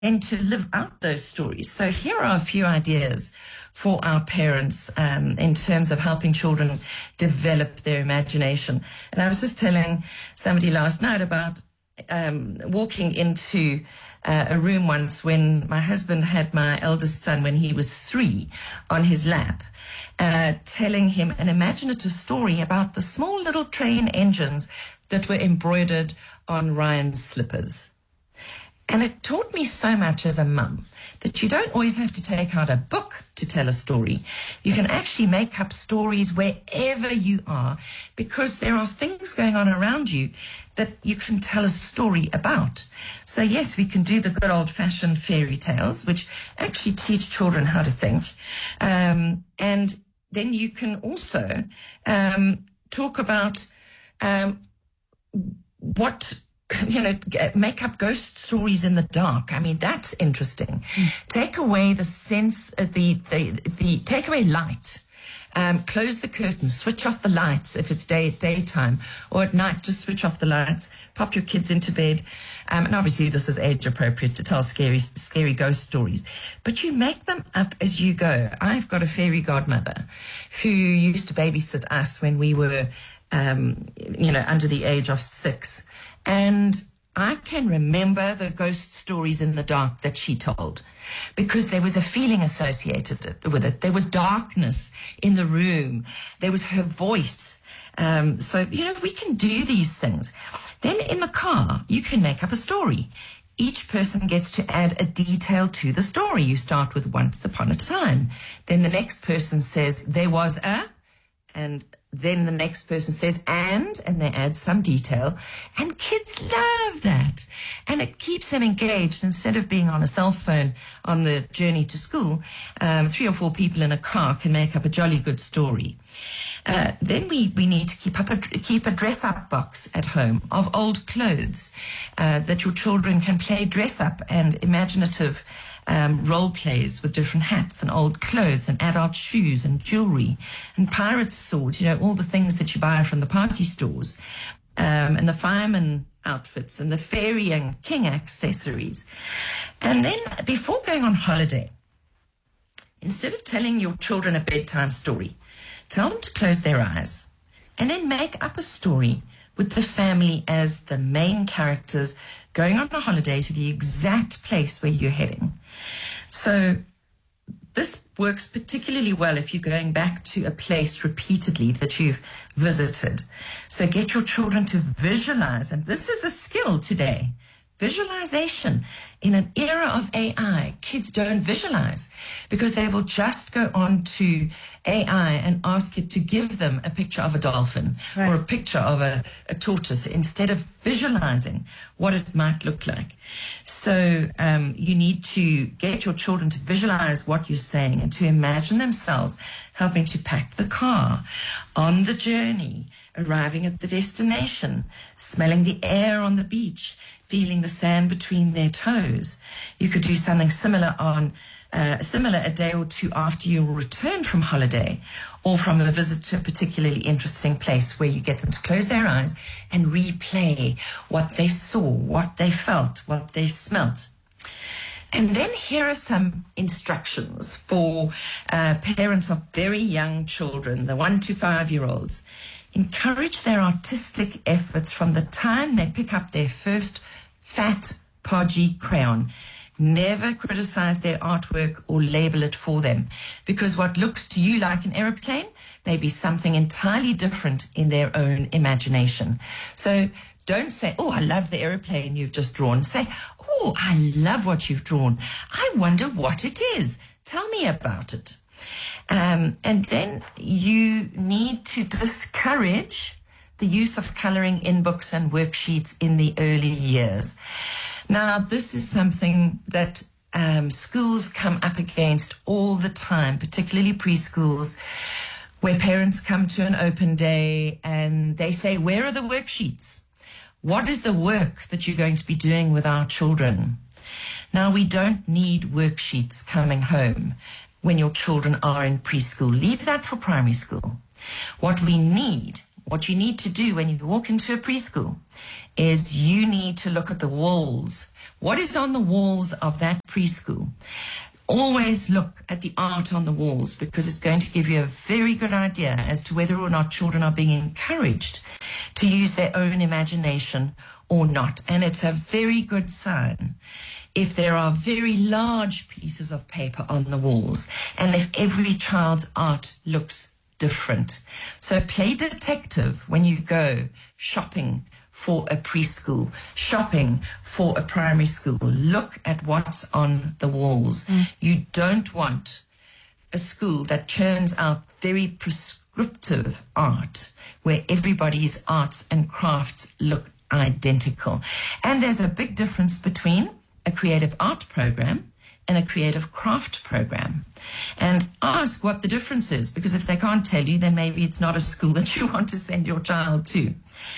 then to live out those stories. So here are a few ideas for our parents in terms of helping children develop their imagination. And I was just telling somebody last night about walking into a room once when my husband had my eldest son when he was 3 on his lap, telling him an imaginative story about the small little train engines that were embroidered on Ryan's slippers. And it taught me so much as a mum that you don't always have to take out a book to tell a story. You can actually make up stories wherever you are, because there are things going on around you that you can tell a story about. So yes, we can do the good old-fashioned fairy tales, which actually teach children how to think. And then you can also talk about make up ghost stories in the dark. I mean, that's interesting. Take away the sense, take away light. Close the curtains, switch off the lights if it's daytime, or at night, just switch off the lights, pop your kids into bed. And obviously this is age appropriate to tell scary ghost stories, but you make them up as you go. I've got a fairy godmother who used to babysit us when we were, under the age of 6. And I can remember the ghost stories in the dark that she told, because there was a feeling associated with it. There was darkness in the room. There was her voice. So we can do these things. Then in the car, you can make up a story. Each person gets to add a detail to the story. You start with once upon a time. Then the next person says, there was a, and then the next person says, and they add some detail. And kids love that. And it keeps them engaged. Instead of being on a cell phone on the journey to school, 3 or 4 people in a car can make up a jolly good story. Then we need to keep a dress-up box at home of old clothes that your children can play dress-up and imaginative role plays with different hats and old clothes and adult shoes and jewelry and pirates' swords, all the things that you buy from the party stores, and the fireman outfits and the fairy and king accessories. And then before going on holiday, instead of telling your children a bedtime story, tell them to close their eyes and then make up a story with the family as the main characters going on a holiday to the exact place where you're heading. So this works particularly well if you're going back to a place repeatedly that you've visited. So get your children to visualize, and this is a skill today. Visualization. In an era of AI, kids don't visualize because they will just go on to AI and ask it to give them a picture of a dolphin or a picture of a tortoise instead of visualizing what it might look like. So you need to get your children to visualize what you're saying and to imagine themselves helping to pack the car, on the journey, arriving at the destination, smelling the air on the beach, feeling the sand between their toes. You could do something similar a day or two after you return from holiday or from a visit to a particularly interesting place, where you get them to close their eyes and replay what they saw, what they felt, what they smelt. And then here are some instructions for parents of very young children, the 1 to 5-year-olds. Encourage their artistic efforts from the time they pick up their first fat, podgy crayon. Never criticize their artwork or label it for them, because what looks to you like an aeroplane may be something entirely different in their own imagination. So don't say, oh, I love the aeroplane you've just drawn. Say, oh, I love what you've drawn. I wonder what it is. Tell me about it. And then you need to discourage the use of coloring in books and worksheets in the early years. Now, this is something that schools come up against all the time, particularly preschools, where parents come to an open day and they say, where are the worksheets? What is the work that you're going to be doing with our children? Now, we don't need worksheets coming home when your children are in preschool. Leave that for primary school. What we need, what you need to do when you walk into a preschool is you need to look at the walls. What is on the walls of that preschool? Always look at the art on the walls, because it's going to give you a very good idea as to whether or not children are being encouraged to use their own imagination or not. And it's a very good sign if there are very large pieces of paper on the walls and if every child's art looks different. So play detective when you go shopping for a preschool, shopping for a primary school. Look at what's on the walls. You don't want a school that churns out very prescriptive art where everybody's arts and crafts look identical. And there's a big difference between a creative art program and a creative craft program. And ask what the difference is, because if they can't tell you, then maybe it's not a school that you want to send your child to.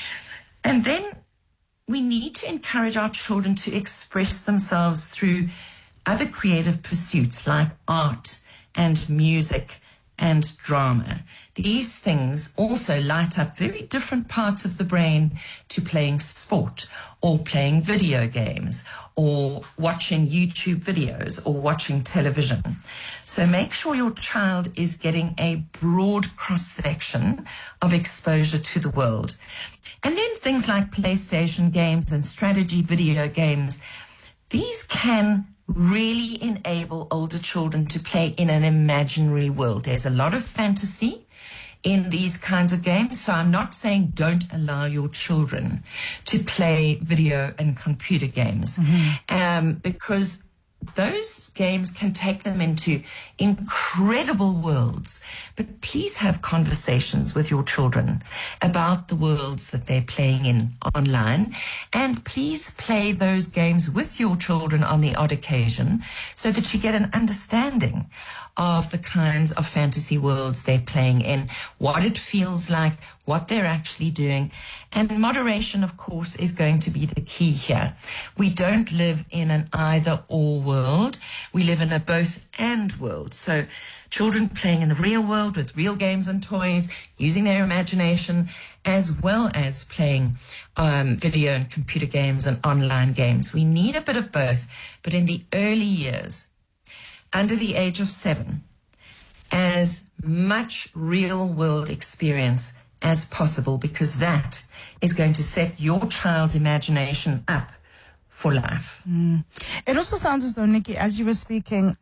And then we need to encourage our children to express themselves through other creative pursuits like art and music and drama. These things also light up very different parts of the brain to playing sport or playing video games or watching YouTube videos or watching television. So make sure your child is getting a broad cross-section of exposure to the world. And then things like PlayStation games and strategy video games, these can really enable older children to play in an imaginary world. There's a lot of fantasy in these kinds of games, so I'm not saying don't allow your children to play video and computer games, because those games can take them into incredible worlds. But please have conversations with your children about the worlds that they're playing in online. And please play those games with your children on the odd occasion so that you get an understanding of the kinds of fantasy worlds they're playing in, what it feels like, what they're actually doing. And moderation, of course, is going to be the key here. We don't live in an either-or world. We live in a both-and world. So children playing in the real world with real games and toys, using their imagination, as well as playing video and computer games and online games. We need a bit of both. But in the early years, under the age of 7, as much real-world experience as possible, because that is going to set your child's imagination up for life. It also sounds as though, Nikki, as you were speaking,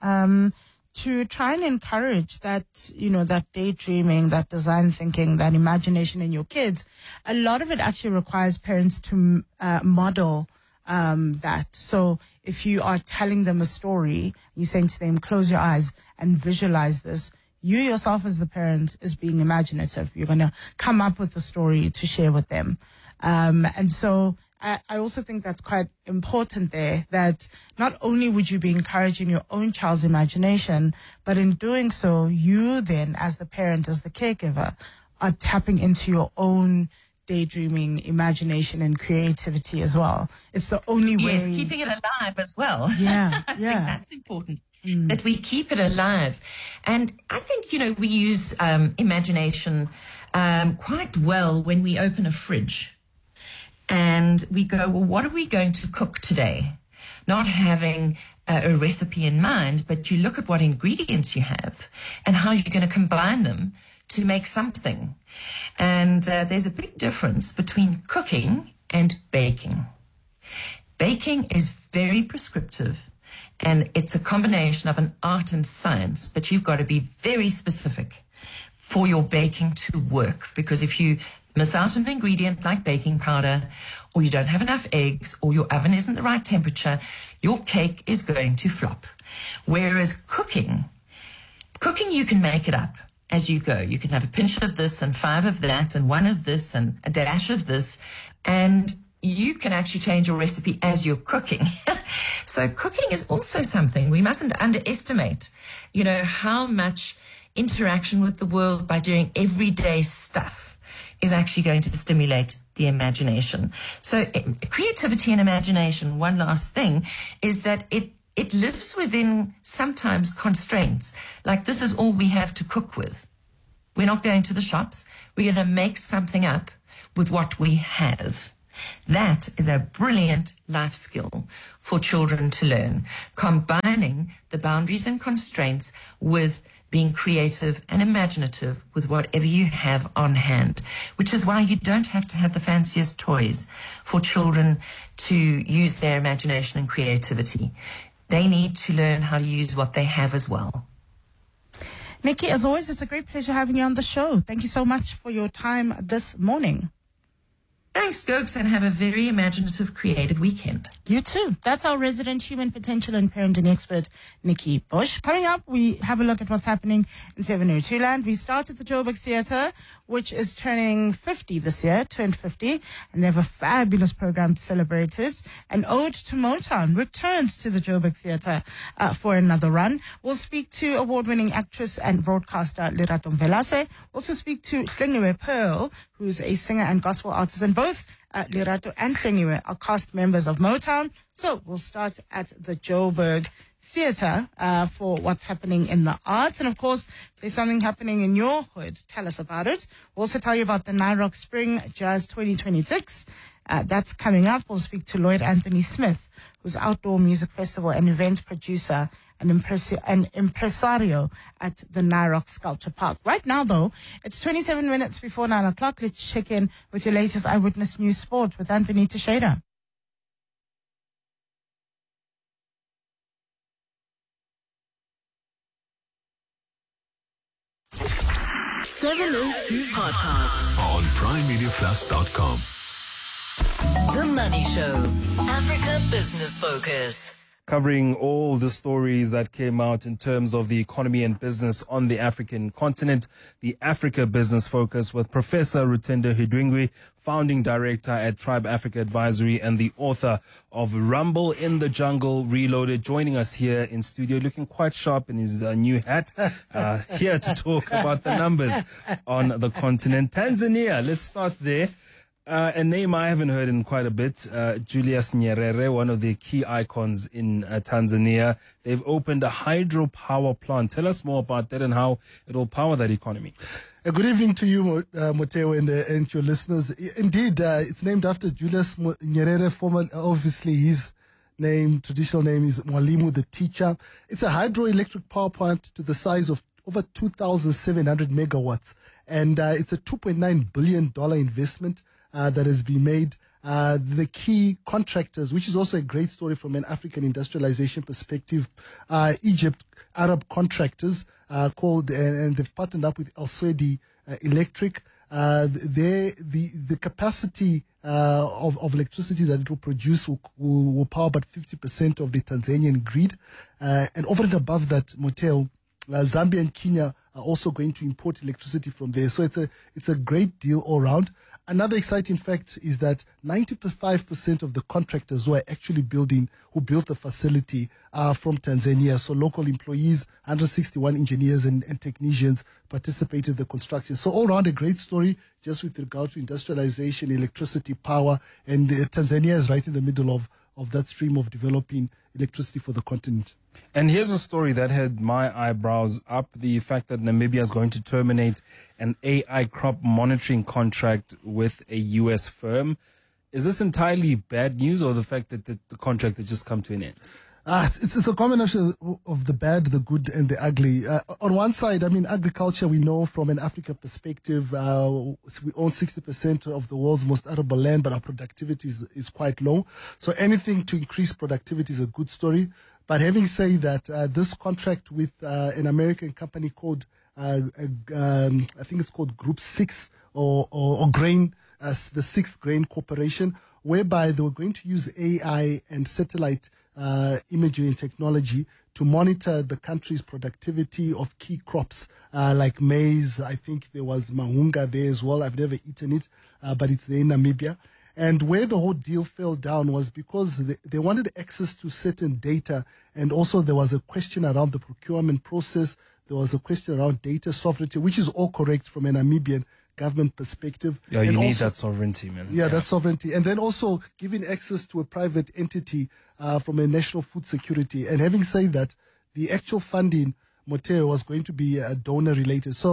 to try and encourage that, that daydreaming, that design thinking, that imagination in your kids, a lot of it actually requires parents to model that. So if you are telling them a story, you're saying to them, close your eyes and visualize this, you yourself as the parent is being imaginative. You're going to come up with a story to share with them. And so I also think that's quite important there, that not only would you be encouraging your own child's imagination, but in doing so, you then, as the parent, as the caregiver, are tapping into your own daydreaming, imagination, and creativity as well. It's the only way. Yes, keeping it alive as well. Yeah, I think that's important, that we keep it alive. And I think, we use imagination quite well when we open a fridge and we go, well, what are we going to cook today? Not having a recipe in mind, but you look at what ingredients you have and how you're going to combine them to make something. And there's a big difference between cooking and baking. Baking is very prescriptive, and it's a combination of an art and science, but you've got to be very specific for your baking to work, because if you miss out on an ingredient like baking powder, or you don't have enough eggs, or your oven isn't the right temperature, your cake is going to flop. Whereas cooking, you can make it up as you go. You can have a pinch of this and 5 of that and 1 of this and a dash of this, and you can actually change your recipe as you're cooking. So cooking is also something we mustn't underestimate, how much interaction with the world by doing everyday stuff is actually going to stimulate the imagination. So creativity and imagination, one last thing, is that it lives within sometimes constraints. Like, this is all we have to cook with. We're not going to the shops. We're going to make something up with what we have. That is a brilliant life skill for children to learn, combining the boundaries and constraints with being creative and imaginative with whatever you have on hand, which is why you don't have to have the fanciest toys for children to use their imagination and creativity. They need to learn how to use what they have as well. Nikki, as always, it's a great pleasure having you on the show. Thank you so much for your time this morning. Thanks, Gokes, and have a very imaginative, creative weekend. You too. That's our resident human potential and parenting expert, Nikki Bush. Coming up, we have a look at what's happening in 702 land. We started the Joburg Theatre, which is turning 50 this year, turned 50, and they have a fabulous program to celebrate it. An ode to Motown returns to the Joburg Theatre for another run. We'll speak to award-winning actress and broadcaster Lerato Mvelase. Also speak to Hlengiwe Pearl, who's a singer and gospel artist, and both Lerato and Hlengiwe are cast members of Motown. So we'll start at the Joburg Theatre for what's happening in the arts. And of course, if there's something happening in your hood, tell us about it. We'll also tell you about the NIROC Spring Jazz 2026. That's coming up. We'll speak to Lloyd Anthony Smith, who's outdoor music festival and event producer and impresario at the NIROC Sculpture Park. Right now, though, it's 27 minutes before 9 o'clock. Let's check in with your latest Eyewitness News Sport with Anthony Teixeira. Podcast on PrimeMediaPlus.com. The Money Show, Africa Business Focus. Covering all the stories that came out in terms of the economy and business on the African continent, the Africa Business Focus with Professor Rutendo Hidwingwi, founding director at Tribe Africa Advisory and the author of Rumble in the Jungle Reloaded, joining us here in studio, looking quite sharp in his new hat, here to talk about the numbers on the continent. Tanzania, let's start there. A name I haven't heard in quite a bit, Julius Nyerere, one of the key icons in Tanzania. They've opened a hydropower plant. Tell us more about that and how it will power that economy. Good evening to you, Moteo, and your listeners. Indeed, it's named after Julius Nyerere, former, obviously his name, traditional name is Mwalimu, the teacher. It's a hydroelectric power plant to the size of over 2,700 megawatts. And it's a $2.9 billion investment that has been made. The key contractors, which is also a great story from an African industrialization perspective, Egypt Arab contractors called, and they've partnered up with El Swedi Electric. The capacity of electricity that it will produce will power about 50% of the Tanzanian grid. And over and above that, Moteo, Zambia and Kenya are also going to import electricity from there. So it's a great deal all around. Another exciting fact is that 95% of the contractors who built the facility are from Tanzania. So local employees, 161 engineers and technicians participated in the construction. So all around a great story just with regard to industrialization, electricity, power, and Tanzania is right in the middle of that stream of developing electricity for the continent. And here's a story that had my eyebrows up, the fact that Namibia is going to terminate an AI crop monitoring contract with a U.S. firm. Is this entirely bad news, or the fact that the contract has just come to an end? It's a combination of the bad, the good, and the ugly. On one side, I mean, agriculture, we know from an African perspective, we own 60% of the world's most arable land, but our productivity is quite low. So anything to increase productivity is a good story. But having said that, this contract with an American company called, I think it's called Group 6 or Grain, the 6th Grain Corporation, whereby they were going to use AI and satellite imagery and technology to monitor the country's productivity of key crops like maize. I think there was mahunga there as well. I've never eaten it, but it's there in Namibia. And where the whole deal fell down was because they wanted access to certain data, and also there was a question around the procurement process. There was a question around data sovereignty, which is all correct from a Namibian government perspective. Yeah, you need that sovereignty, man. Yeah, that sovereignty. And then also giving access to a private entity from a national food security. And having said that, the actual funding, Moteo, was going to be donor related. So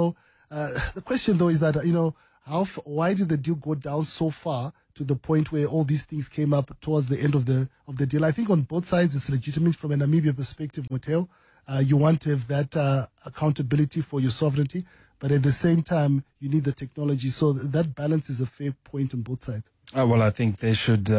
The question, though, is that, why did the deal go down so far to the point where all these things came up towards the end of the deal? I think on both sides it's legitimate from a Namibia perspective, Mateo. You want to have that accountability for your sovereignty, but at the same time, you need the technology. So that balance is a fair point on both sides. Well, I think they should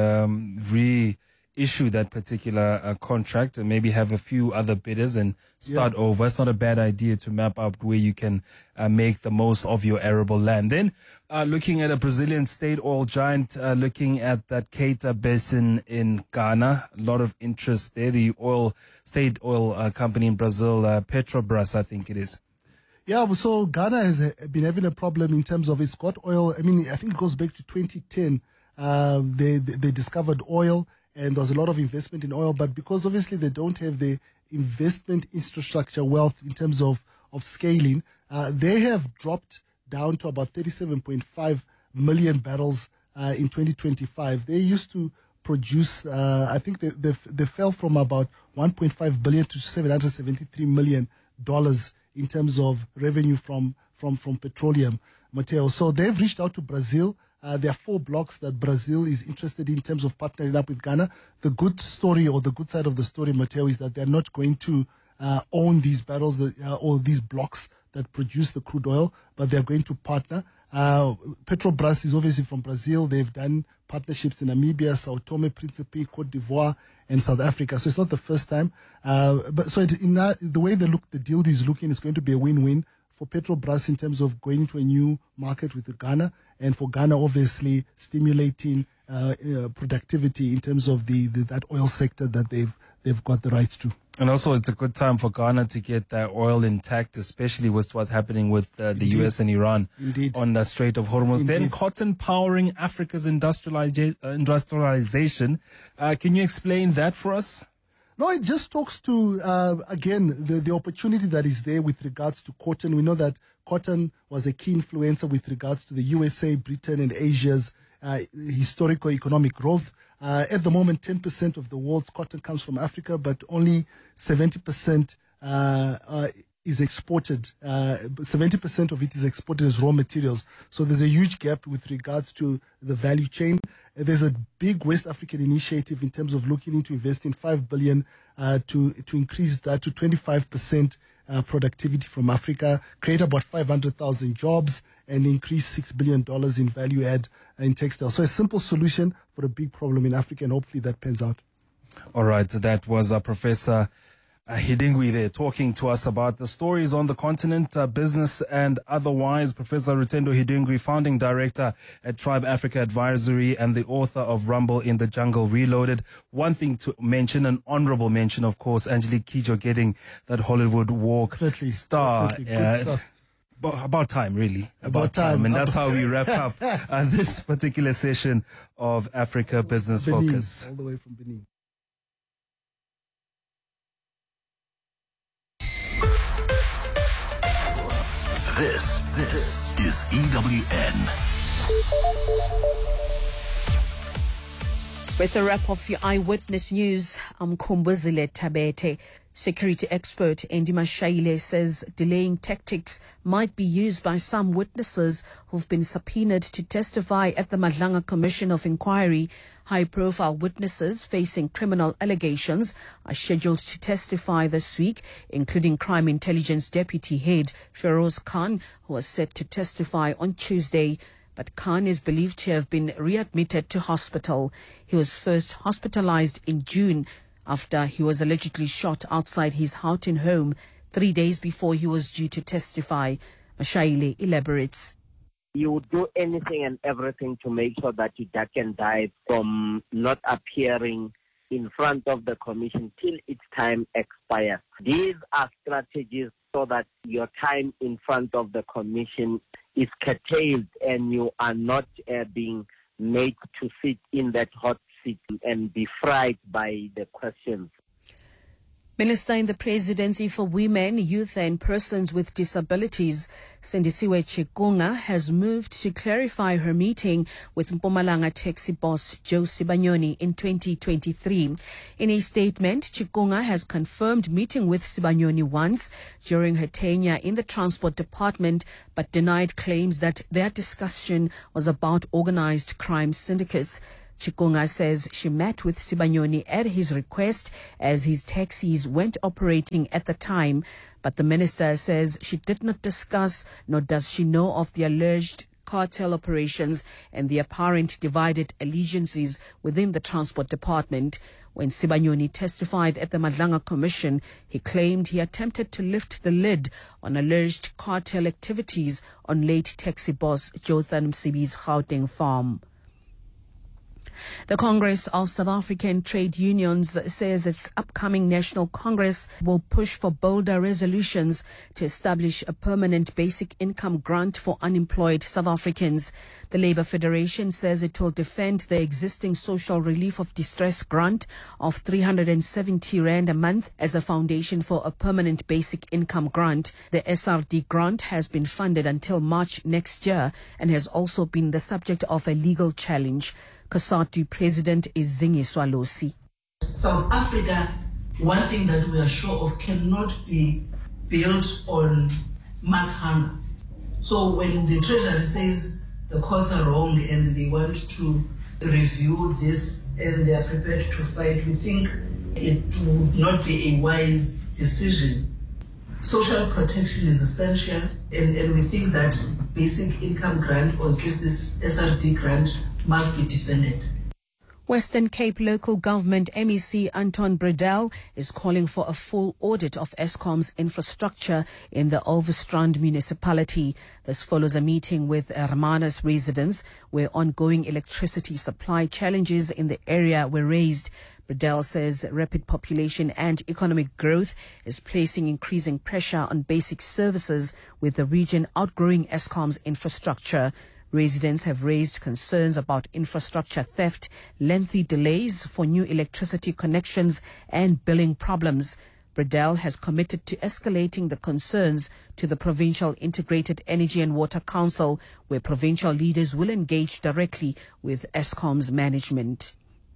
reissue that particular contract and maybe have a few other bidders and start over. It's not a bad idea to map out where you can make the most of your arable land. Then looking at a Brazilian state oil giant, looking at that Cater Basin in Ghana, a lot of interest there. The state oil company in Brazil, Petrobras, I think it is. Yeah, so Ghana has been having a problem in terms of it's got oil. I mean, I think it goes back to 2010. They discovered oil and there was a lot of investment in oil, but because obviously they don't have the investment infrastructure wealth in terms of scaling, they have dropped down to about 37.5 million barrels in 2025. They used to produce, I think they fell from about 1.5 billion to $773 million in terms of revenue from petroleum, Mateo. So they've reached out to Brazil. There are 4 blocks that Brazil is interested in terms of partnering up with Ghana. The good story or the good side of the story, Mateo, is that they're not going to own these barrels or these blocks that produce the crude oil, but they're going to partner. Petrobras is obviously from Brazil. They've done partnerships in Namibia, Sao Tome, Principe, Cote d'Ivoire, and South Africa. So it's not the first time. The way the deal is looking, it's going to be a win-win for Petrobras in terms of going to a new market with Ghana, and for Ghana, obviously stimulating productivity in terms of that oil sector that they've got the rights to. And also, it's a good time for Ghana to get that oil intact, especially with what's happening with the US and Iran on the Strait of Hormuz. Indeed. Then cotton powering Africa's industrialization. Can you explain that for us? No, it just talks to, again, the opportunity that is there with regards to cotton. We know that cotton was a key influencer with regards to the USA, Britain, and Asia's historical economic growth. At the moment, 10% of the world's cotton comes from Africa, but only 70% is exported. 70% of it is exported as raw materials. So there's a huge gap with regards to the value chain. There's a big West African initiative in terms of looking into investing $5 billion to increase that to 25% productivity from Africa, create about 500,000 jobs, and increase $6 billion in value add in textiles. So a simple solution for a big problem in Africa, and hopefully that pans out. All right, so that was Professor Hidingwi there talking to us about the stories on the continent, business and otherwise. Professor Rutendo Hidingwi, founding director at Tribe Africa Advisory and the author of Rumble in the Jungle Reloaded. One thing to mention, an honorable mention, of course, Angelique Kidjo getting that Hollywood Walk star. Good stuff. About time, really. About time. And that's how we wrap up this particular session of Africa Business Benin, Focus. all the way from Benin. This is EWN. With a wrap of your Eyewitness News, I'm Kumbuzile Tabete. Security expert Andy Mashaile says delaying tactics might be used by some witnesses who've been subpoenaed to testify at the Madlanga Commission of Inquiry. High-profile witnesses facing criminal allegations are scheduled to testify this week, including Crime Intelligence Deputy Head Feroz Khan, who was set to testify on Tuesday. But Khan is believed to have been readmitted to hospital. He was first hospitalized in June after he was allegedly shot outside his Houghton home 3 days before he was due to testify. Mashaile elaborates. You would do anything and everything to make sure that you duck and dive from not appearing in front of the commission till its time expires. These are strategies so that your time in front of the commission is curtailed and you are not being made to sit in that hot seat and be fried by the questions. Minister in the Presidency for Women, Youth and Persons with Disabilities, Sindisiwe Chikunga, has moved to clarify her meeting with Mpumalanga taxi boss Joe Sibanyoni in 2023. In a statement, Chikunga has confirmed meeting with Sibanyoni once during her tenure in the Transport Department, but denied claims that their discussion was about organized crime syndicates. Chikunga says she met with Sibanyoni at his request as his taxis weren't operating at the time, but the minister says she did not discuss nor does she know of the alleged cartel operations and the apparent divided allegiances within the Transport Department. When Sibanyoni testified at the Madlanga Commission, he claimed he attempted to lift the lid on alleged cartel activities on late taxi boss Jotham Msibi's Gauteng farm. The Congress of South African Trade Unions says its upcoming National Congress will push for bolder resolutions to establish a permanent basic income grant for unemployed South Africans. The Labour Federation says it will defend the existing social relief of distress grant of 370 Rand a month as a foundation for a permanent basic income grant. The SRD grant has been funded until March next year and has also been the subject of a legal challenge. COSATU President is Zingiswa Losi. South Africa, one thing that we are sure of, cannot be built on mass hunger. So when the Treasury says the courts are wrong and they want to review this and they are prepared to fight, we think it would not be a wise decision. Social protection is essential, and we think that basic income grant, or at least this SRD grant, must be defended. Western Cape Local Government MEC Anton Bredell is calling for a full audit of Eskom's infrastructure in the Overstrand municipality. This follows a meeting with Hermanus residents where ongoing electricity supply challenges in the area were raised. Bredell says rapid population and economic growth is placing increasing pressure on basic services, with the region outgrowing Eskom's infrastructure. Residents have raised concerns about infrastructure theft, lengthy delays for new electricity connections, and billing problems. Bredell has committed to escalating the concerns to the Provincial Integrated Energy and Water Council, where provincial leaders will engage directly with Eskom's management.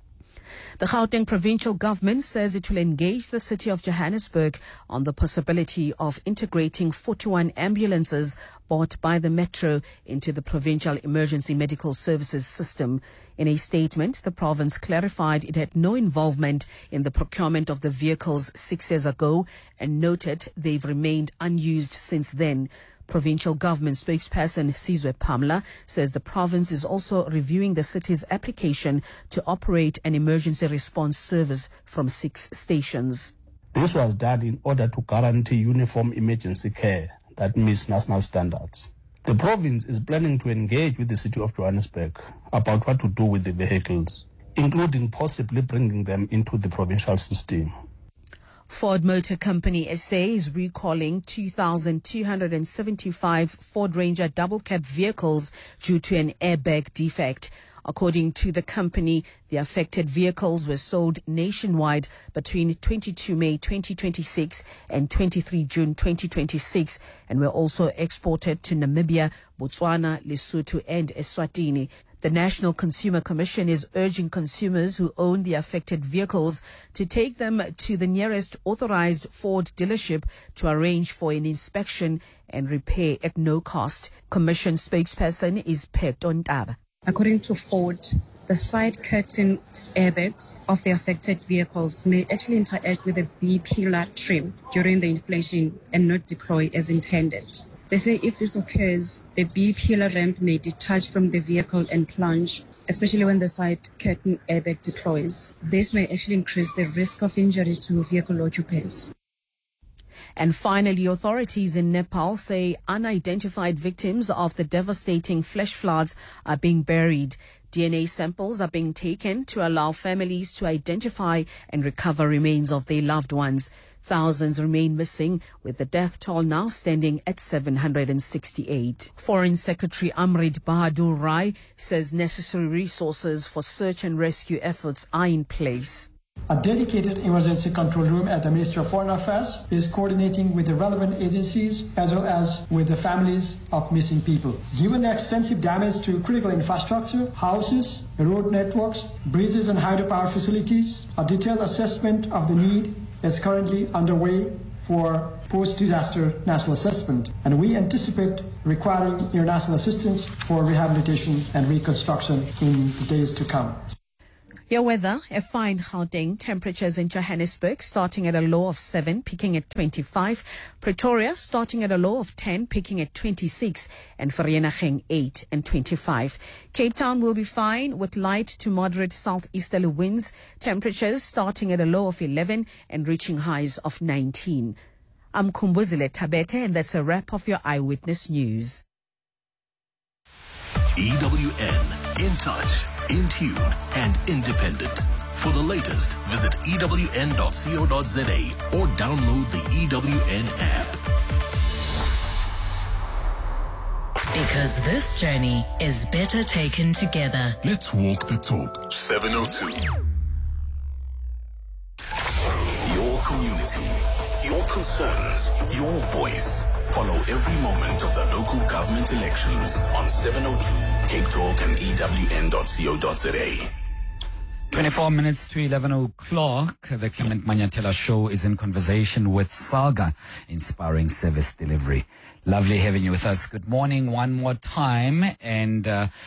The Gauteng provincial government says it will engage the city of Johannesburg on the possibility of integrating 41 ambulances bought by the Metro into the provincial emergency medical services system. In a statement, the province clarified it had no involvement in the procurement of the vehicles 6 years ago and noted they've remained unused since then. Provincial government spokesperson Sizwe Pamla says the province is also reviewing the city's application to operate an emergency response service from 6 stations. This was done in order to guarantee uniform emergency care that meets national standards. The province is planning to engage with the city of Johannesburg about what to do with the vehicles, including possibly bringing them into the provincial system. Ford Motor Company SA is recalling 2,275 Ford Ranger double-cab vehicles due to an airbag defect. According to the company, the affected vehicles were sold nationwide between 22 May 2026 and 23 June 2026 and were also exported to Namibia, Botswana, Lesotho and Eswatini. The National Consumer Commission is urging consumers who own the affected vehicles to take them to the nearest authorized Ford dealership to arrange for an inspection and repair at no cost. Commission spokesperson is Pet Ontaba. According to Ford, the side curtain airbags of the affected vehicles may actually interact with the B-pillar trim during the inflation and not deploy as intended. They say if this occurs, the B-pillar ramp may detach from the vehicle and plunge, especially when the side curtain airbag deploys. This may actually increase the risk of injury to vehicle occupants. And finally, authorities in Nepal say unidentified victims of the devastating flash floods are being buried. DNA samples are being taken to allow families to identify and recover remains of their loved ones. Thousands remain missing, with the death toll now standing at 768. Foreign Secretary Amrit Bahadur Rai says necessary resources for search and rescue efforts are in place. A dedicated emergency control room at the Ministry of Foreign Affairs is coordinating with the relevant agencies as well as with the families of missing people. Given the extensive damage to critical infrastructure, houses, road networks, bridges and hydropower facilities, a detailed assessment of the need is currently underway for post-disaster national assessment, and we anticipate requiring international assistance for rehabilitation and reconstruction in the days to come. Your weather, a fine Gauteng, temperatures in Johannesburg starting at a low of 7, peaking at 25. Pretoria starting at a low of 10, peaking at 26. And Vereeniging 8 and 25. Cape Town will be fine with light to moderate southeasterly winds. Temperatures starting at a low of 11 and reaching highs of 19. I'm Kumbuzile Tabete, and that's a wrap of your Eyewitness News. EWN, in touch, in tune, and independent. For the latest, visit ewn.co.za or download the EWN app. Because this journey is better taken together. Let's walk the talk. 702. Your community, your concerns, your voice. Follow every moment of the local government elections on 702 Cape Talk and ewn.co.za. 24 minutes to 11 o'clock. The Clement Manyatela Show is in conversation with Salga, inspiring service delivery. Lovely having you with us. Good morning one more time. And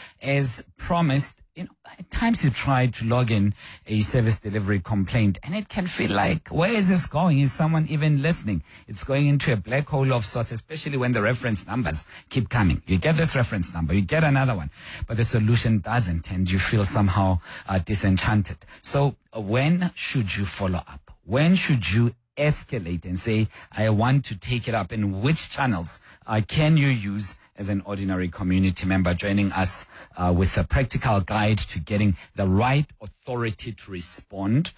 as promised, at times you try to log in a service delivery complaint and it can feel like, where is this going? Is someone even listening? It's going into a black hole of sorts, especially when the reference numbers keep coming. You get this reference number, you get another one, but the solution doesn't, and you feel somehow disenchanted. So when should you follow up? When should you escalate and say, I want to take it up? And which channels can you use as an ordinary community member? Joining us with a practical guide to getting the right authority to respond,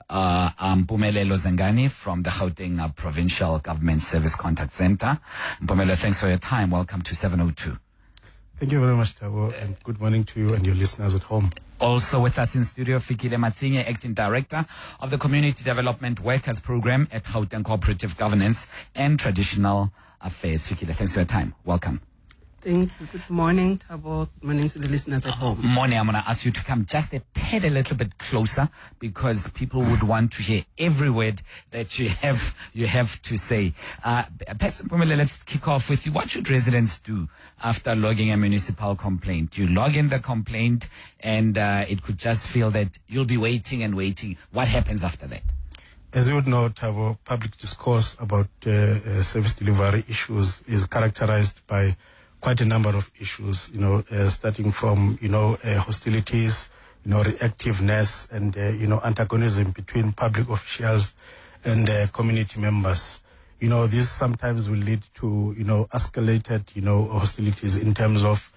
Mpumelelo Zengani from the Gauteng Provincial Government Service Contact Center. Mpumelelo, thanks for your time. Welcome to 702. Thank you very much, Tabo, and good morning to you and your listeners at home. Also with us in studio, Fikile Matsinye, Acting Director of the Community Development Workers Program at Gauteng Cooperative Governance and Traditional Affairs. Fikile, thanks for your time. Welcome. Thank you. Good morning, Tabo. Good morning to the listeners at home. Morning. I'm going to ask you to come just a little bit closer because people would want to hear every word that you have to say. Perhaps, Pumela, let's kick off with you. What should residents do after logging a municipal complaint? You log in the complaint and it could just feel that you'll be waiting and waiting. What happens after that? As you would know, Tabo, public discourse about service delivery issues is characterized by quite a number of issues, starting from, hostilities, reactiveness and, antagonism between public officials and community members. This sometimes will lead to, escalated, hostilities in terms of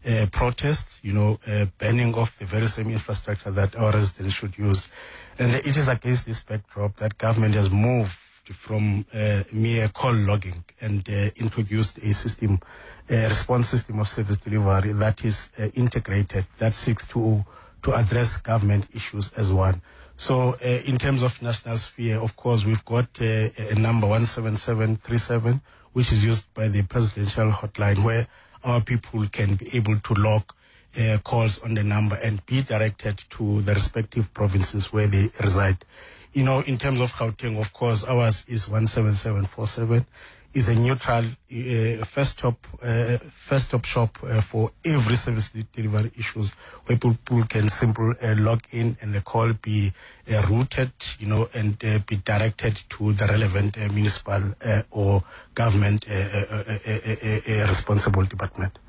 protest, banning of the very same infrastructure that our residents should use. And it is against this backdrop that government has moved from mere call logging and introduced a system, a response system of service delivery that is integrated, that seeks to address government issues as one. So in terms of national sphere, of course, we've got a number 17737, which is used by the presidential hotline, where our people can be able to log calls on the number and be directed to the respective provinces where they reside. In terms of Gauteng, of course, ours is 17747. Is a neutral first stop shop for every service delivery issues, where people can simply log in and the call be routed, and be directed to the relevant municipal or government responsible department.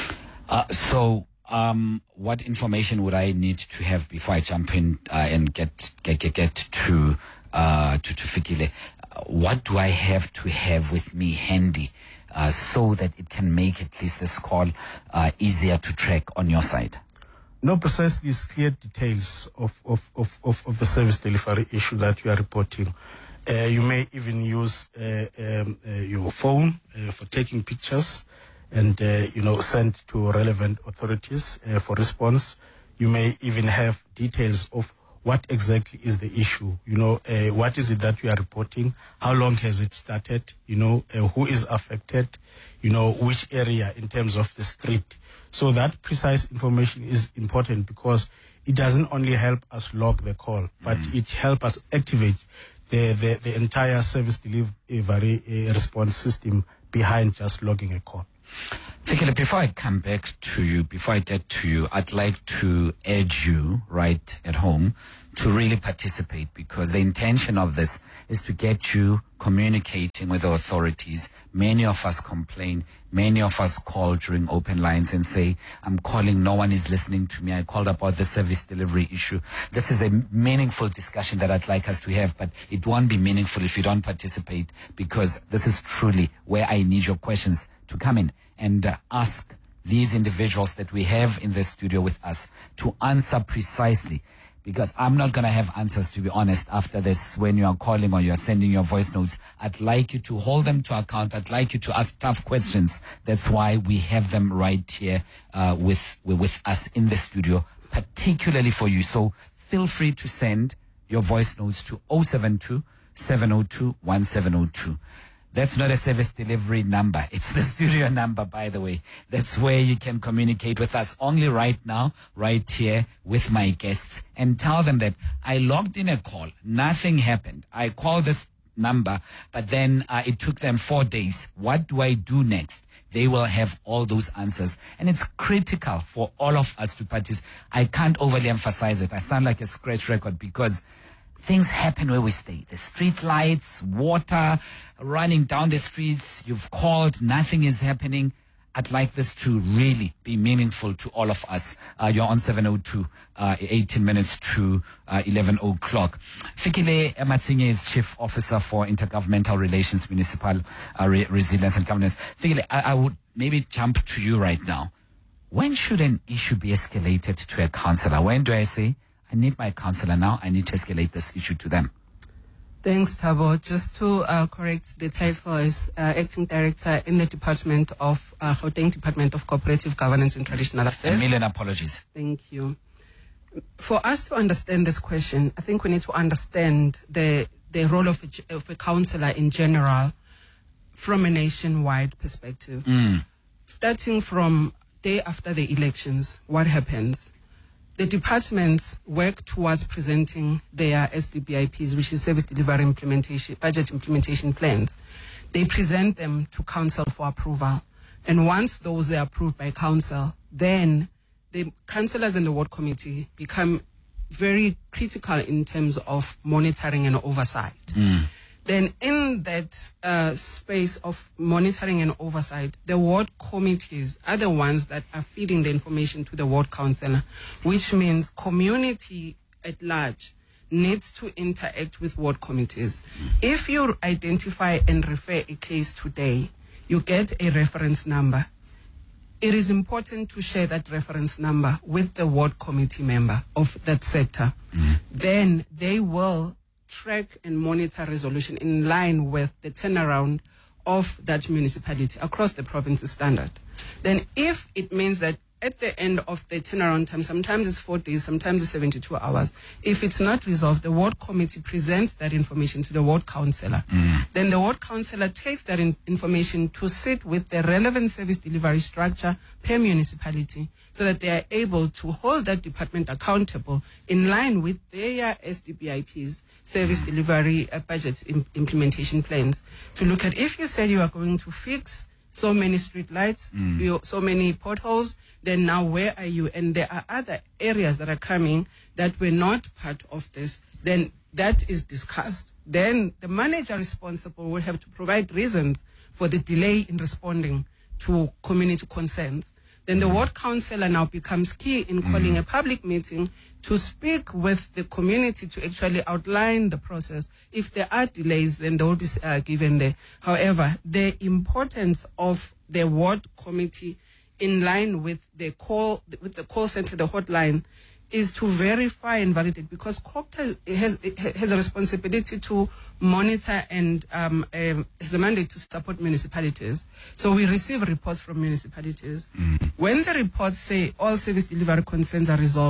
What information would I need to have before I jump in and get to Fikile? What do I have to have with me handy so that it can make at least this call easier to track on your side? No, precisely, clear details of the service delivery issue that you are reporting. You may even use your phone for taking pictures and send to relevant authorities for response. You may even have details of what exactly is the issue? What is it that we are reporting? How long has it started? Who is affected? Which area in terms of the street. So that precise information is important because it doesn't only help us log the call, but it helps us activate the entire service delivery response system behind just logging a call. Fikile, before I come back to you, before I get to you, I'd like to urge you right at home to really participate, because the intention of this is to get you communicating with the authorities. Many of us complain. Many of us call during open lines and say, I'm calling, no one is listening to me. I called about the service delivery issue. This is a meaningful discussion that I'd like us to have, but it won't be meaningful if you don't participate, because this is truly where I need your questions to come in and ask these individuals that we have in the studio with us to answer precisely. Because I'm not going to have answers, to be honest, after this. When you are calling or you are sending your voice notes, I'd like you to hold them to account. I'd like you to ask tough questions. That's why we have them right here with us in the studio, particularly for you. So feel free to send your voice notes to 072 702 1702. That's not a service delivery number. It's the studio number, by the way. That's where you can communicate with us only right now, right here with my guests, and tell them that I logged in a call. Nothing happened. I called this number, but then it took them 4 days. What do I do next? They will have all those answers. And it's critical for all of us to participate. I can't overly emphasize it. I sound like a scratch record because things happen where we stay. The street lights, water running down the streets. You've called, nothing is happening. I'd like this to really be meaningful to all of us. You're on 702, 18 minutes to 11 o'clock. Fikile Matsinye is Chief Officer for Intergovernmental Relations, Municipal Resilience and Governance. Fikile, I would maybe jump to you right now. When should an issue be escalated to a councillor? When do I say, I need my councillor now, I need to escalate this issue to them? Thanks, Thabo. Just to correct, the title is Acting Director in the Department of Gauteng Department of Cooperative Governance and Traditional Affairs. A million apologies. Thank you. For us to understand this question, I think we need to understand the role of a councillor in general from a nationwide perspective. Starting from day after the elections, what happens? The departments work towards presenting their SDBIPs, which is Service Delivery Implementation, Budget Implementation Plans. They present them to council for approval. And once those are approved by council, then the councillors and the ward committee become very critical in terms of monitoring and oversight. Then in that space of monitoring and oversight, the ward committees are the ones that are feeding the information to the ward councillor, which means community at large needs to interact with ward committees. If you identify and refer a case today, you get a reference number. It is important to share that reference number with the ward committee member of that sector. Then they will track and monitor resolution in line with the turnaround of that municipality across the province's standard. Then if it means that at the end of the turnaround time, sometimes it's 4 days, sometimes it's 72 hours, if it's not resolved, the ward committee presents that information to the ward councillor. Then the ward councillor takes that information to sit with the relevant service delivery structure per municipality so that they are able to hold that department accountable in line with their SDBIPs, service delivery budget implementation plans, to look at, if you said you are going to fix so many street lights, so many potholes, then now where are you? And there are other areas that are coming that were not part of this, then that is discussed. Then the manager responsible will have to provide reasons for the delay in responding to community concerns. Then the ward councillor now becomes key in calling a public meeting to speak with the community to actually outline the process. If there are delays, then they will be given there. However, the importance of the ward committee in line with the call center, the hotline, is to verify and validate, because COGTA has a responsibility to monitor and has a mandate to support municipalities. So we receive reports from municipalities. When the reports say all service delivery concerns are resolved,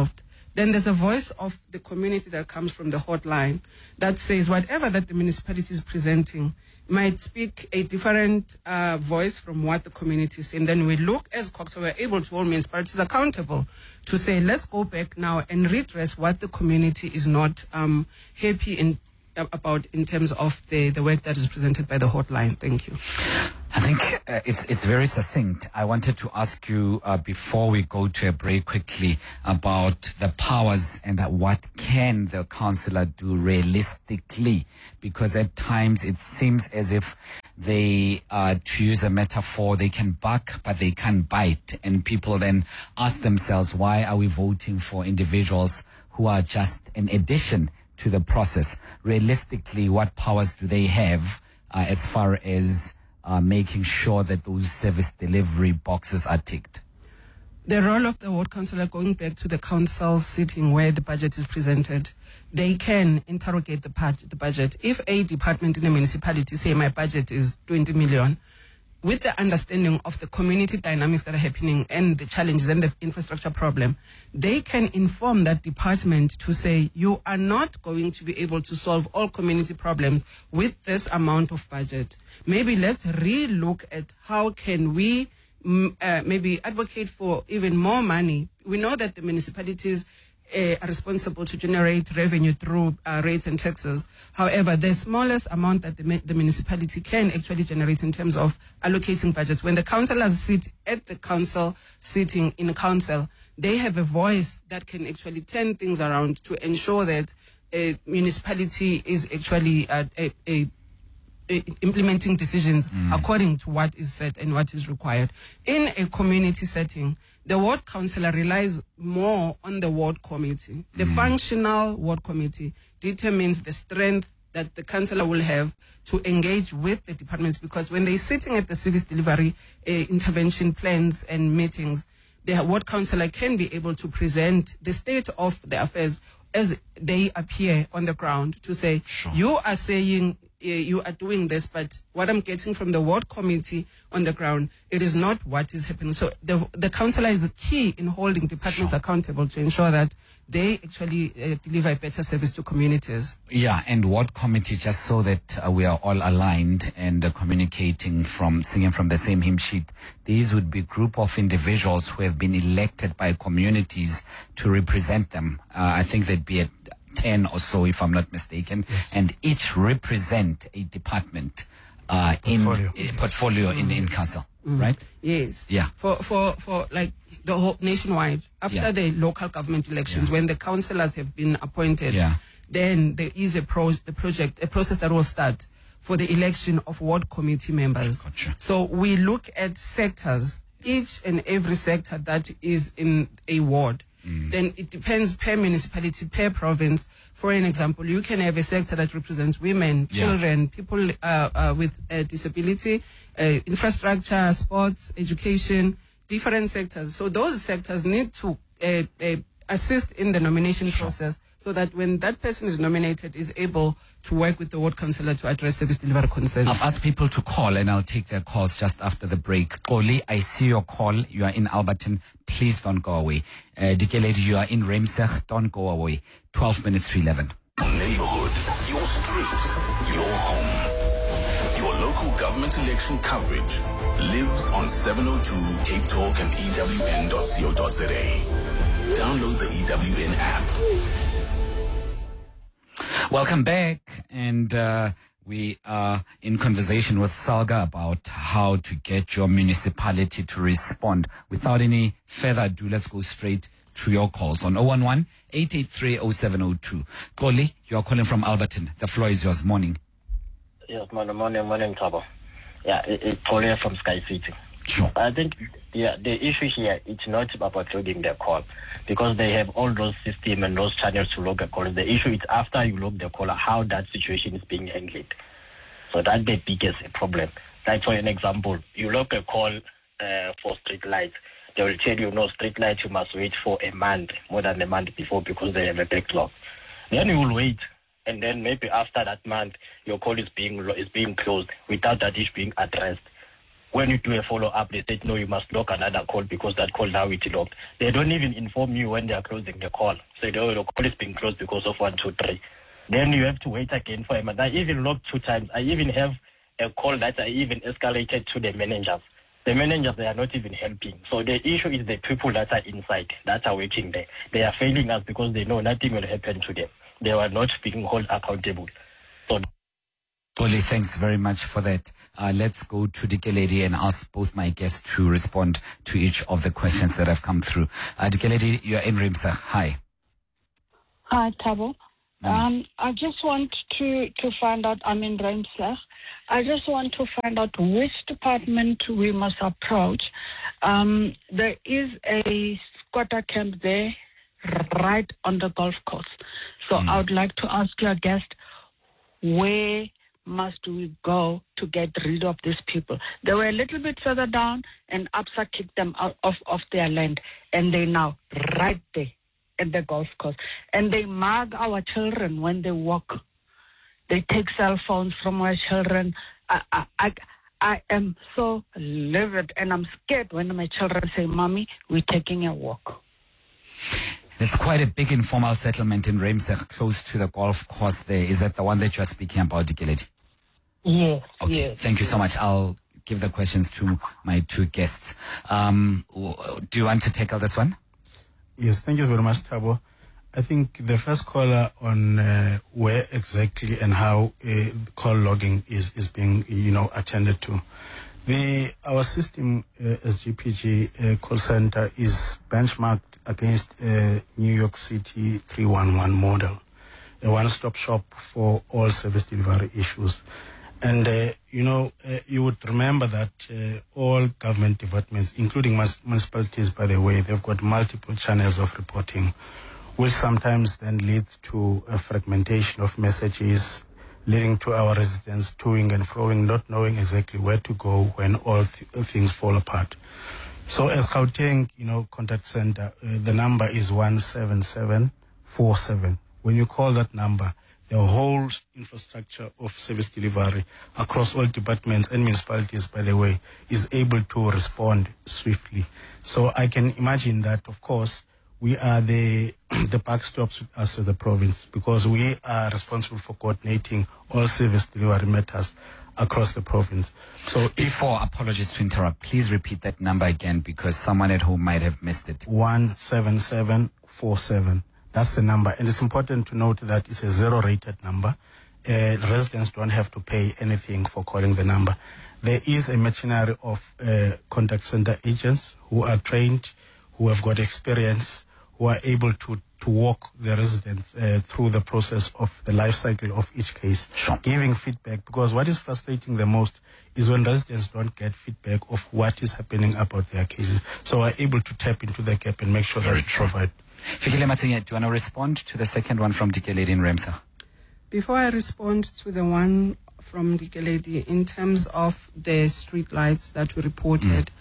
Then there's a voice of the community that comes from the hotline that says whatever that the municipality is presenting might speak a different voice from what the community is. And then we look, as COGTA, we're able to hold municipalities accountable to say, let's go back now and redress what the community is not happy about in terms of the work that is presented by the hotline. Thank you. I think it's very succinct. I wanted to ask you before we go to a break quickly about the powers and what can the councillor do realistically, because at times it seems as if they, to use a metaphor, they can buck but they can't bite, and people then ask themselves, why are we voting for individuals who are just an addition to the process? Realistically, what powers do they have as far as making sure that those service delivery boxes are ticked? The role of the ward councillor, going back to the council sitting where the budget is presented, they can interrogate the budget. If a department in a municipality say my budget is 20 million, with the understanding of the community dynamics that are happening and the challenges and the infrastructure problem, they can inform that department to say, you are not going to be able to solve all community problems with this amount of budget. Maybe let's re-look at how can we maybe advocate for even more money. We know that the municipalities are responsible to generate revenue through rates and taxes. However, the smallest amount that the municipality can actually generate in terms of allocating budgets, when the councillors sit at the council sitting in council, they have a voice that can actually turn things around to ensure that a municipality is actually implementing decisions according to what is said and what is required. In a community setting, the ward councillor relies more on the ward committee. The functional ward committee determines the strength that the councillor will have to engage with the departments, because when they're sitting at the service delivery intervention plans and meetings, the ward councillor can be able to present the state of the affairs as they appear on the ground, to say, you are saying you are doing this, but what I'm getting from the ward committee on the ground, it is not what is happening. So the councillor is key in holding departments accountable to ensure that they actually deliver a better service to communities. Yeah, and ward committee, just so that we are all aligned and communicating singing from the same hymn sheet. These would be a group of individuals who have been elected by communities to represent them. I think they'd be 10 or so, if I'm not mistaken, and each represent a department portfolio in council, right? Yes. Yeah. For like the whole nationwide, after the local government elections, when the councillors have been appointed, then there is a process that will start for the election of ward committee members. Gotcha. So we look at sectors, each and every sector that is in a ward. Then it depends per municipality, per province. For an example, you can have a sector that represents women, children, people with disability, infrastructure, sports, education, different sectors. So those sectors need to assist in the nomination process, so that when that person is nominated, is able to work with the ward councillor to address service delivery concerns. I've asked people to call, and I'll take their calls just after the break. Koli, I see your call. You are in Alberton. Please don't go away. Dikeledi, you are in Remsech. Don't go away. 12 minutes to 11. Neighborhood, your street, your home. Your local government election coverage lives on 702 Cape Talk and EWN.co.za. Download the EWN app. Welcome back, and we are in conversation with Salga about how to get your municipality to respond. Without any further ado, let's go straight to your calls on 011-883-0702. Koli, you are calling from Alberton. The floor is yours. Morning. Yes, morning, Thabo. Yeah, it's Koli from Sky City. Sure. I think the issue here, it's not about logging the call, because they have all those systems and those channels to log a call. The issue is after you log the caller, how that situation is being handled. So that's the biggest problem. Like for an example, you log a call for street lights. They will tell you, no, street lights, you must wait for a month, more than a month before, because they have a backlog. Then you will wait, and then maybe after that month, your call is being closed without that issue being addressed. When you do a follow-up, they say, no, you must log another call because that call now is logged. They don't even inform you when they are closing the call. So the call is being closed because of 1, 2, 3. Then you have to wait again for a month. I even logged 2 times. I even have a call that I even escalated to the managers. The managers, they are not even helping. So the issue is the people that are inside, that are working there. They are failing us because they know nothing will happen to them. They are not being held accountable. So, Oli, thanks very much for that. Let's go to Dikeledi and ask both my guests to respond to each of the questions that have come through. Dikeledi, you're in RIMSA. Hi. Hi, Thabo. I just want to find out, I'm in RIMSA. I just want to find out which department we must approach. There is a squatter camp there right on the golf course. So I would like to ask your guest, where must we go to get rid of these people? They were a little bit further down and APSA kicked them out of their land, and they're now right there at the golf course. And they mug our children when they walk. They take cell phones from our children. I am so livid and I'm scared when my children say, Mommy, we're taking a walk. It's quite a big informal settlement in RIMSA, close to the golf course there. Is that the one that you're speaking about, Dikeledi? Yes. Okay, yes. Thank you so much. I'll give the questions to my two guests. Do you want to tackle this one? Yes, thank you very much, Thabo. I think the first caller on where exactly and how call logging is being, attended to. Our system as GPG call center is benchmarked against New York City 311 model, a one-stop shop for all service delivery issues. And, you would remember that all government departments, including municipalities, by the way, they've got multiple channels of reporting, which sometimes then leads to a fragmentation of messages, leading to our residents toing and froing, not knowing exactly where to go when all things fall apart. So as Gauteng, contact center, the number is 17747. When you call that number, the whole infrastructure of service delivery across all departments and municipalities, by the way, is able to respond swiftly. So I can imagine that, of course, we are the backstops with us as the province, because we are responsible for coordinating all service delivery matters across the province. So apologies to interrupt, please repeat that number again, because someone at home might have missed it. 17747. That's the number. And it's important to note that it's a zero-rated number. Residents don't have to pay anything for calling the number. There is a machinery of contact center agents who are trained, who have got experience, who are able to walk the residents through the process of the life cycle of each case, giving feedback. Because what is frustrating the most is when residents don't get feedback of what is happening about their cases. So we're able to tap into the gap and make sure that we provide. Fikile Matsinye, do you want to respond to the second one from Dikeledi in RIMSA? Before I respond to the one from Dikeledi, in terms of the street lights that we reported,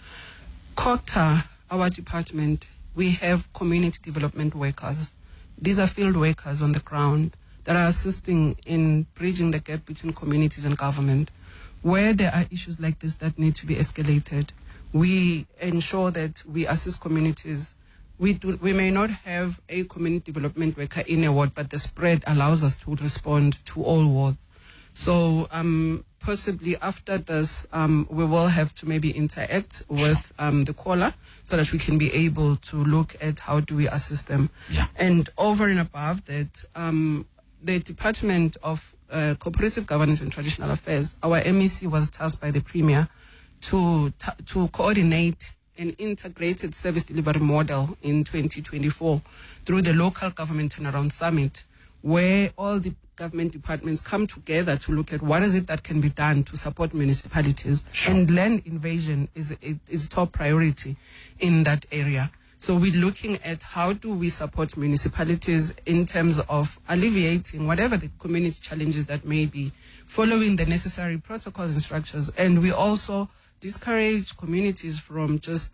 COGTA, our department, we have community development workers. These are field workers on the ground that are assisting in bridging the gap between communities and government. Where there are issues like this that need to be escalated, we ensure that we assist communities. We may not have a community development worker in a ward, but the spread allows us to respond to all wards. So possibly after this, we will have to maybe interact with the caller so that we can be able to look at how do we assist them. Yeah. And over and above that, the Department of Cooperative Governance and Traditional Affairs, our MEC was tasked by the Premier to coordinate an integrated service delivery model in 2024 through the Local Government Turnaround Summit, where all the government departments come together to look at what is it that can be done to support municipalities. And land invasion is top priority in that area. So we're looking at how do we support municipalities in terms of alleviating whatever the community challenges that may be, following the necessary protocols and structures. And we also discourage communities from just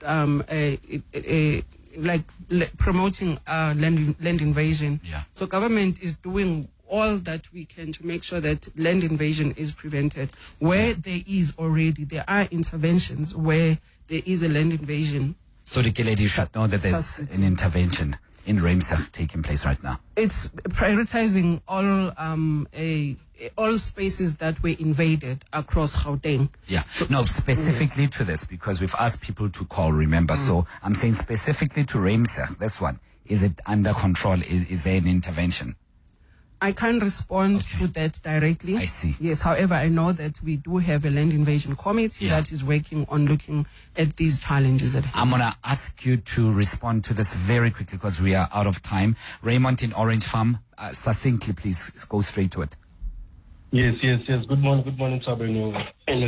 promoting land invasion. Yeah. So government is doing all that we can to make sure that land invasion is prevented. Where there are interventions where there is a land invasion. So the lady should know that there's an intervention in Ramsar taking place right now. It's prioritizing all spaces that were invaded across Gauteng. Yeah. No, specifically to this, because we've asked people to call, remember. So I'm saying specifically to Ramsar, this one. Is it under control? Is there an intervention? I can't respond to that directly. I see. Yes, however, I know that we do have a land invasion committee that is working on looking at these challenges at hand. I'm going to ask you to respond to this very quickly because we are out of time. Raymond in Orange Farm, succinctly, please go straight to it. Yes. Good morning, Tabo.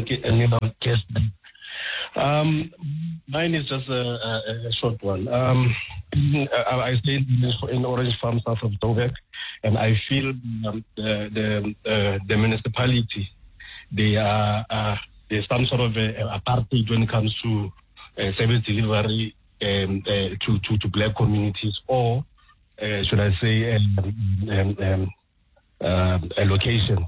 Mine is just a short one. I stay in Orange Farm, south of Joburg, and I feel the municipality, there's some sort of apartheid when it comes to service delivery to black communities, or should I say a location.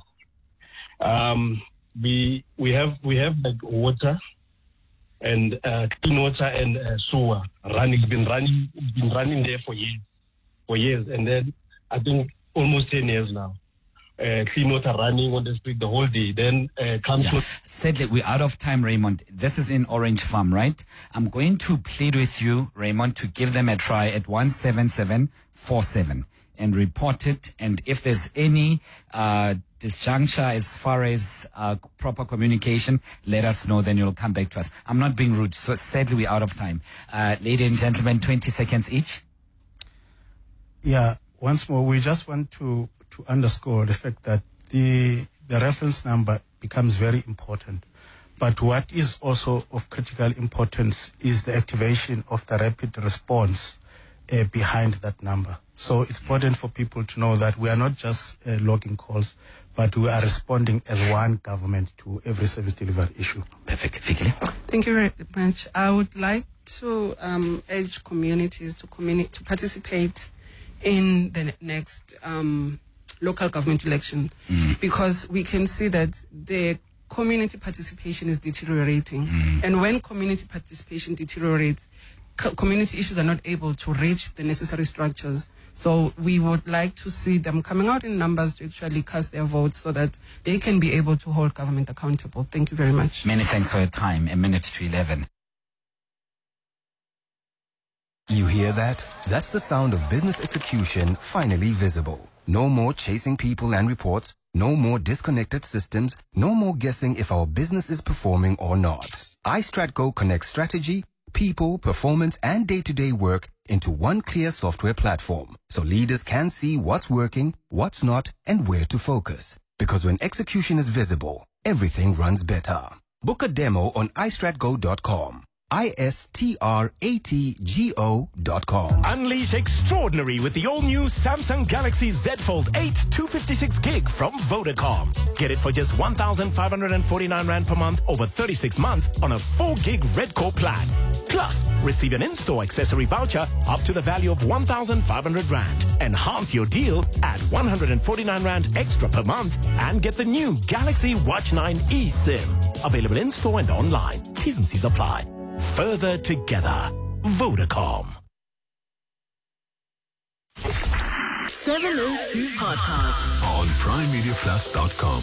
We have like water and clean water and sewer running. It's been running there for years, and then I think almost 10 years now. Clean water running on the street the whole day. Then Sadly, we're out of time, Raymond. This is in Orange Farm, right? I'm going to plead with you, Raymond, to give them a try at 17747 and report it. And if there's any disjuncture as far as proper communication, let us know, then you'll come back to us. I'm not being rude, so sadly we're out of time. Ladies and gentlemen, 20 seconds each. Yeah, once more, we just want to underscore the fact that the reference number becomes very important. But what is also of critical importance is the activation of the rapid response behind that number. So it's important for people to know that we are not just logging calls, but we are responding as one government to every service delivery issue. Perfect. Fikile? Thank you very much. I would like to urge communities to participate in the next local government election, because we can see that the community participation is deteriorating. And when community participation deteriorates, community issues are not able to reach the necessary structures. So we would like to see them coming out in numbers to actually cast their votes so that they can be able to hold government accountable. Thank you very much. Many thanks for your time. 11:50. You hear that? That's the sound of business execution finally visible. No more chasing people and reports. No more disconnected systems. No more guessing if our business is performing or not. iStratGo connects strategy, people, performance, and day-to-day work into one clear software platform, so leaders can see what's working, what's not, and where to focus. Because when execution is visible, everything runs better. Book a demo on iStratGo.com. iStratgo.com. Unleash extraordinary with the all-new Samsung Galaxy Z Fold 8 256 gig from Vodacom. Get it for just 1,549 Rand per month over 36 months on a 4 gig Red Core plan. Plus, receive an in-store accessory voucher up to the value of 1,500 Rand. Enhance your deal at 149 Rand extra per month and get the new Galaxy Watch 9 eSIM. Available in-store and online. T's and C's apply. Further together. Vodacom. 702 Podcast on PrimeMediaPlus.com.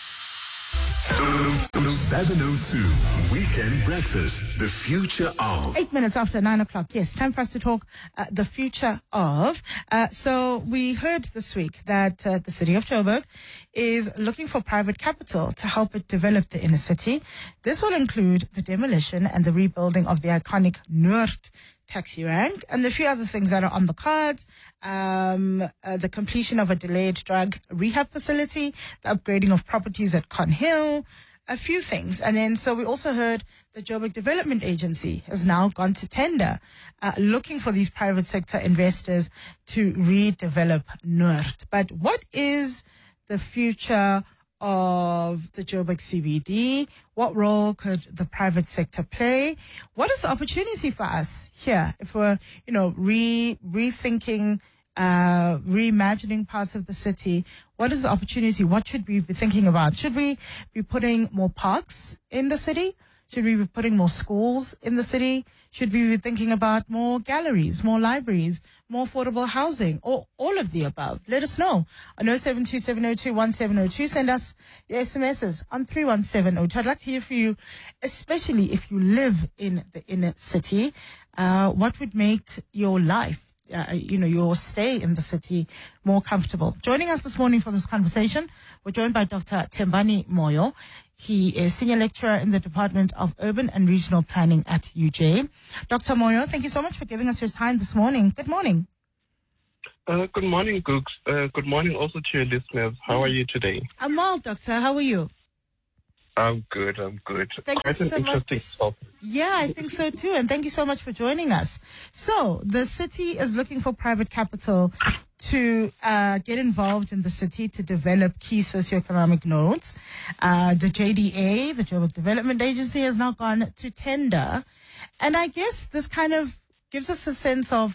702 Weekend Breakfast, the future of. 8 minutes after 9 o'clock. Yes, time for us to talk the future of. So we heard this week that the city of Joburg is looking for private capital to help it develop the inner city. This will include the demolition and the rebuilding of the iconic Noord taxi rank and a few other things that are on the cards. The completion of a delayed drug rehab facility, the upgrading of properties at Con Hill, a few things. And then, so we also heard the Joburg Development Agency has now gone to tender, looking for these private sector investors to redevelop Noord. But what is the future of the Joburg CBD? What role could the private sector play? What is the opportunity for us here if we're, rethinking reimagining parts of the city. What is the opportunity? What should we be thinking about? Should we be putting more parks in the city? Should we be putting more schools in the city? Should we be thinking about more galleries, more libraries, more affordable housing, or all of the above? Let us know on 0727021702. Send us your SMSs on 31702. I'd like to hear from you, especially if you live in the inner city. What would make your life, your stay in the city more comfortable? Joining us this morning for this conversation, we're joined by Dr. Thembani Moyo. He is Senior Lecturer in the Department of Urban and Regional Planning at UJ. Dr. Moyo, thank you so much for giving us your time this morning. Good morning. Good morning, Gooks. Good morning also to your listeners. How are you today? I'm well, Doctor. How are you? I'm good. Thank you so much. Yeah, I think so too. And thank you so much for joining us. So the city is looking for private capital to get involved in the city to develop key socioeconomic nodes. The JDA, the Joburg Development Agency, has now gone to tender. And I guess this kind of gives us a sense of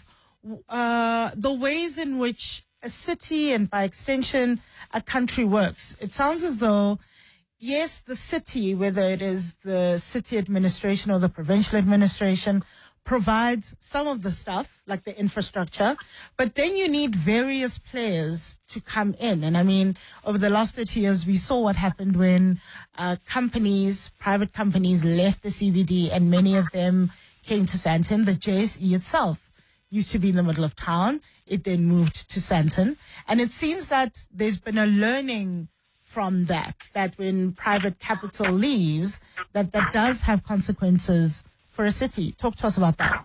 the ways in which a city and by extension a country works. It sounds as though, yes, the city, whether it is the city administration or the provincial administration, provides some of the stuff, like the infrastructure, but then you need various players to come in. And I mean, over the last 30 years, we saw what happened when private companies left the CBD, and many of them came to Sandton. The JSE itself used to be in the middle of town. It then moved to Sandton. And it seems that there's been a learning from that when private capital leaves, that does have consequences for a city. Talk to us about that.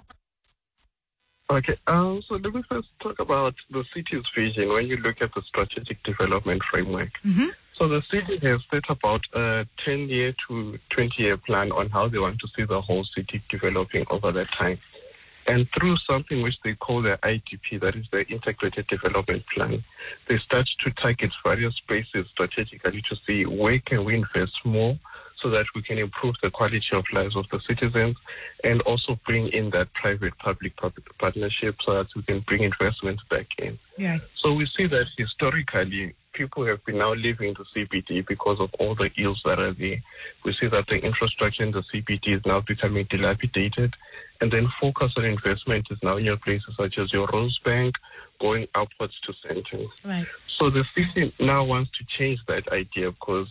Okay, so let me first talk about the city's vision when you look at the strategic development framework. Mm-hmm. So the city has set about a 10-year to 20-year plan on how they want to see the whole city developing over that time. And through something which they call the IDP, that is the Integrated Development Plan, they start to target various spaces strategically to see where can we invest more so that we can improve the quality of lives of the citizens, and also bring in that private-public partnership so that we can bring investment back in. Yeah. So we see that historically, people have been now leaving the CBD because of all the ills that are there. We see that the infrastructure in the CBD is now becoming dilapidated, and then focus on investment is now in your places such as your Rosebank, going upwards to Sandton. Right. So the city now wants to change that idea, because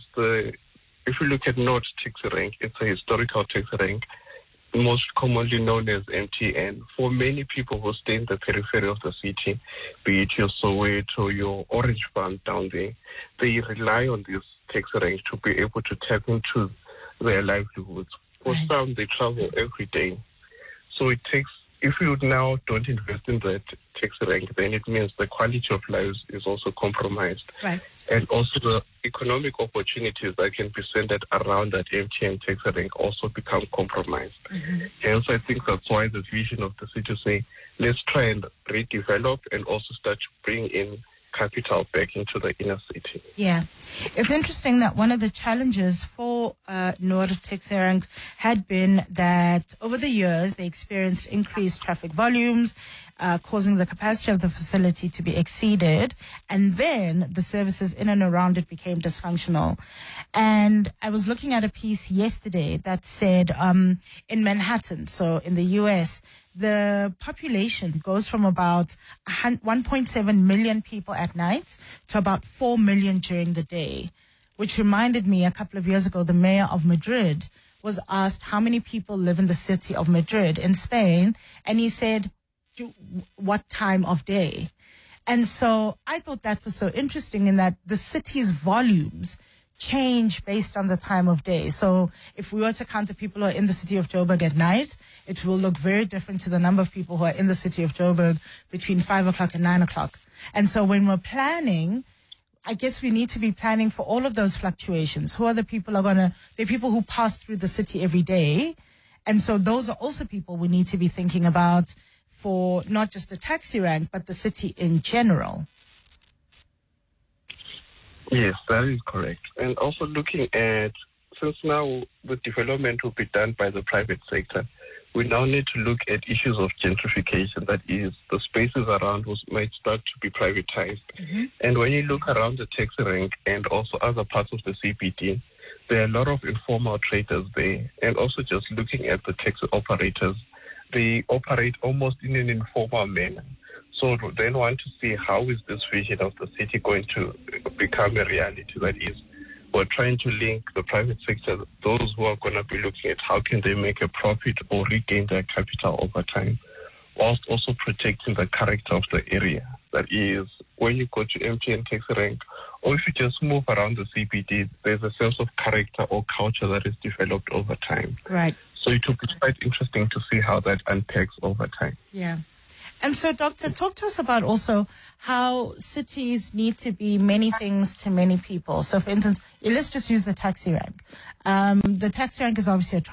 if you look at North taxi rank, it's a historical taxi rank, most commonly known as MTN. For many people who stay in the periphery of the city, be it your Soweto, your Orange Farm down there, they rely on this taxi rank to be able to tap into their livelihoods. For some, they travel every day. So it takes, if you now don't invest in that taxi rank, then it means the quality of lives is also compromised. Right. And also the economic opportunities that can be centered around that MTN taxi rank also become compromised. Mm-hmm. And so I think that's why the vision of the city say, let's try and redevelop and also start to bring in capital back into the inner city. Yeah. It's interesting that one of the challenges for Noord taxi ranks had been that over the years they experienced increased traffic volumes, causing the capacity of the facility to be exceeded, and then the services in and around it became dysfunctional. And I was looking at a piece yesterday that said in Manhattan, so in the US, the population goes from about 1.7 million people at night to about 4 million during the day, which reminded me a couple of years ago, the mayor of Madrid was asked how many people live in the city of Madrid in Spain, and he said, what time of day? And so I thought that was so interesting in that the city's volumes change based on the time of day. So if we were to count the people who are in the city of Joburg at night, it will look very different to the number of people who are in the city of Joburg between 5 o'clock and 9 o'clock. And so when we're planning, I guess we need to be planning for all of those fluctuations. Who are the people they're people who pass through the city every day. And so those are also people we need to be thinking about for not just the taxi rank, but the city in general. Yes, that is correct. And also looking at, since now the development will be done by the private sector, we now need to look at issues of gentrification. That is, the spaces around might start to be privatized. And when you look around the taxi rank and also other parts of the CBD, there are a lot of informal traders there. And also just looking at the taxi operators, they operate almost in an informal manner. So then want to see how is this vision of the city going to become a reality. That is, we're trying to link the private sector, those who are going to be looking at how can they make a profit or regain their capital over time, whilst also protecting the character of the area. That is, when you go to MTN taxi rank, or if you just move around the CBD, there's a sense of character or culture that is developed over time. Right. So it will be quite interesting to see how that unpacks over time. Yeah. And so, Doctor, talk to us about also how cities need to be many things to many people. So, for instance, let's just use the taxi rank. The taxi rank is obviously a